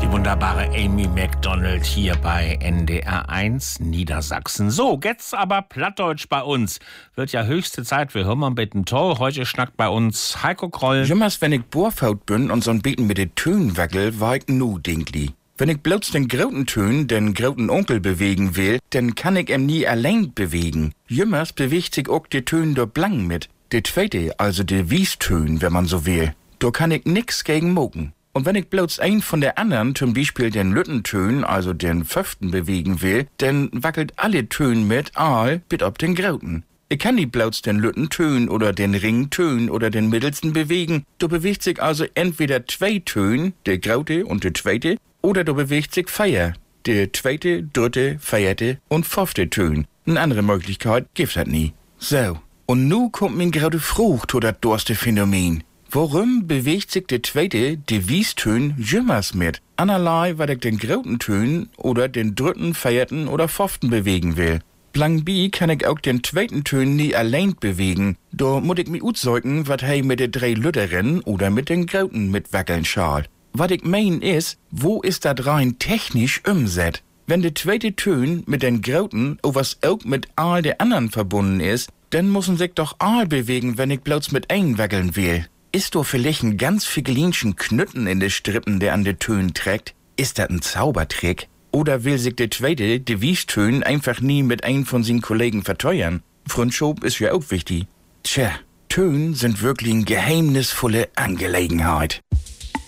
Die wunderbare Amy Macdonald hier bei NDR1 Niedersachsen. So, jetzt aber Plattdeutsch bei uns. Wird ja höchste Zeit, wir hören mal ein bisschen toll. Heute schnackt bei uns Heiko Kroll. Jemals, wenn ich Bohrfaut bin und so'n Beten mit den Tönen wackel, war ich nu Dinkli. Wenn ich bloß den grauten Tön, den grauten Onkel bewegen will, dann kann ich ihn nie allein bewegen. Jemals bewegt sich auch die Tön do blang mit. Die zweite, also die Wiestön, wenn man so will. Da kann ich nix gegen moken. Und wenn ich bloß ein von der anderen, zum Beispiel den Lüttentön, also den Pföften bewegen will, dann wackelt alle Tön mit Aal bis ob den Grauten. Ich kann nicht bloß den Lüttentön oder den Ringtön oder den Mittelsten bewegen. Da bewegt sich also entweder zwei Tön, der Graute und der zweite, oder da bewegt sich Feier, der zweite, dritte, vierte und fünfte Tön. Eine andere Möglichkeit gibt's halt nie. So, und nu kommt mir gerade Frucht zu das durste Phänomen. Warum bewegt sich der zweite, die Wiestön, jümmers mit? Anerlei, weil ich den grauten Tön oder den dritten, vierten oder fünften bewegen will. Blang bi kann ich auch den zweiten Tön nie allein bewegen. Da muss ich mich utsäugen, wat hei mit den drei Lütteren oder mit den grauten mitwackeln schal. Was ich mein is, wo ist dat rein technisch umset? Wenn der zweite Tön mit den grauten, was auch mit all der anderen verbunden ist, dann müssen sich doch all bewegen, wenn ich bloß mit ein wackeln will. Ist doch vielleicht ein ganz figelinschen Knütten in de Strippen, der an de Tönen trägt? Ist das ein Zaubertrick? Oder will sich der zweite, de Wiestön, einfach nie mit einem von seinen Kollegen verteuern? Freundschaft ist ja auch wichtig. Tja, Tönen sind wirklich eine geheimnisvolle Angelegenheit.